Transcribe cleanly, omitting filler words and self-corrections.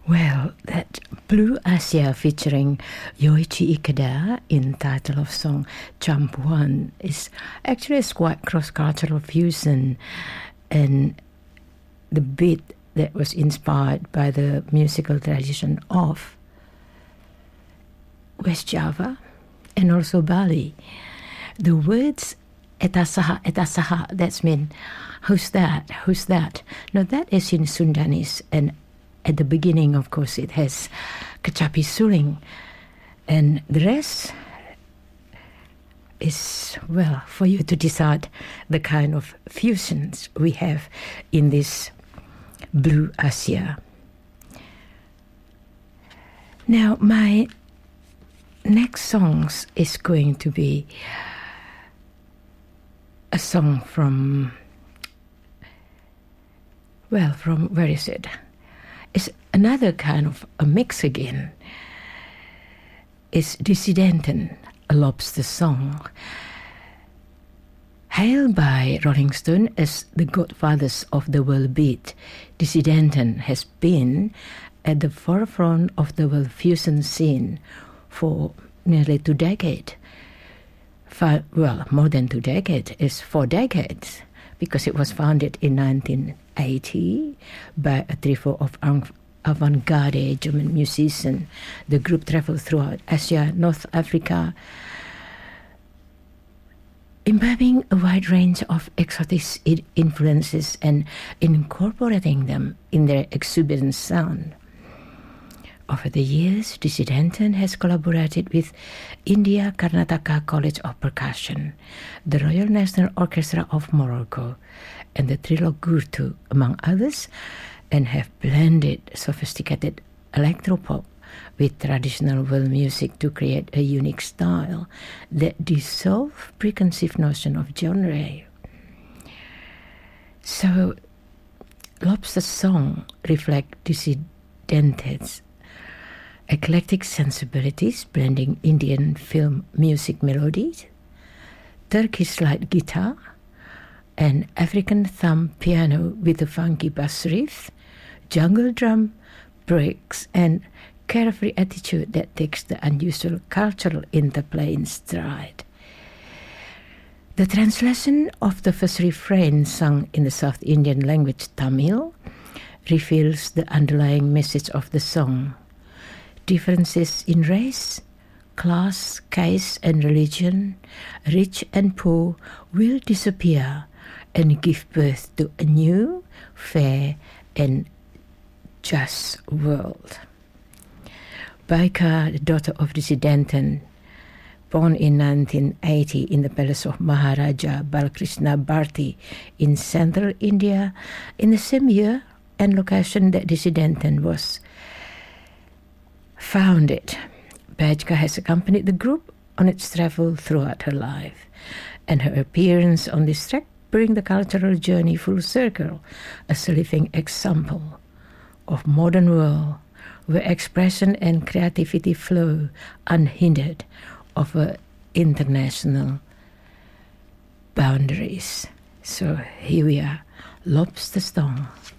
Well, that Blue Asia featuring Yoichi Ikeda in title of song Champuan is actually a quite cross-cultural fusion, and the beat that was inspired by the musical tradition of West Java and also Bali. The words etasaha, that's mean who's that? Now that is in Sundanese, and at the beginning, of course, it has kecapi suling, and the rest is, well, for you to decide the kind of fusions we have in this Blue Asia. Now, my next song is going to be a song from where is it? It's another kind of a mix again. It's Dissidenten, a lobster song. Hailed by Rolling Stone as the godfathers of the world beat, Dissidenten has been at the forefront of the world fusion scene for nearly 2 decades. More than 2 decades. It's 4 decades, because it was founded in 1980 by a trio of avant-garde German musicians. The group traveled throughout Asia, North Africa, imbibing a wide range of exotic influences and incorporating them in their exuberant sound. Over the years, Dissidenten has collaborated with India Karnataka College of Percussion, the Royal National Orchestra of Morocco, and the Trilok Gurtu, among others, and have blended sophisticated electropop with traditional world music to create a unique style that dissolves preconceived notion of genre. So, Lobster Song reflects Dissidenten's eclectic sensibilities, blending Indian film music melodies, Turkish slide guitar, and African thumb piano with a funky bass riff, jungle drum, breaks, and carefree attitude that takes the unusual cultural interplay in stride. The translation of the first refrain, sung in the South Indian language Tamil, reveals the underlying message of the song. Differences in race, class, caste, and religion, rich and poor, will disappear and give birth to a new, fair, and just world. Baika, the daughter of Dissidenten, born in 1980 in the palace of Maharaja Balkrishna Bharti in central India, in the same year and location that Dissidenten was founded. Bajka has accompanied the group on its travel throughout her life, and her appearance on this track bring the cultural journey full circle as a living example of modern world where expression and creativity flow unhindered over international boundaries. So here we are, Lobster Song.